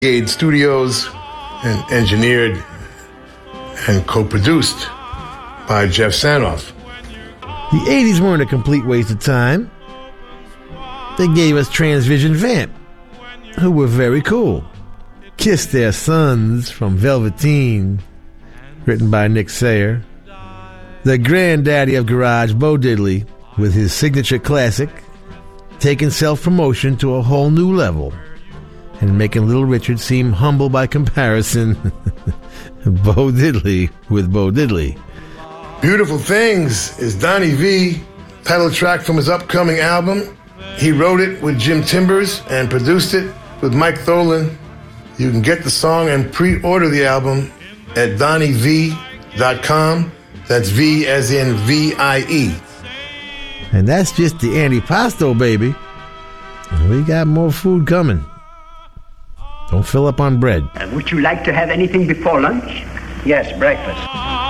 Gade Studios and engineered and co-produced by Jeff Sanoff. The 80s weren't a complete waste of time. They gave us Transvision Vamp, who were very cool. Kiss Their Sons from Velveteen, written by Nick Sayer. The granddaddy of garage, Bo Diddley, with his signature classic, taking self-promotion to a whole new level and making Little Richard seem humble by comparison. Bo Diddley with Bo Diddley. Beautiful Things is Donnie V, title track from his upcoming album. He wrote it with Jim Timbers and produced it with Mike Tholen. You can get the song and pre-order the album at DonnieV.com. That's V as in V-I-E. And that's just the antipasto, baby. We got more food coming. Don't fill up on bread. Would you like to have anything before lunch? Yes, breakfast.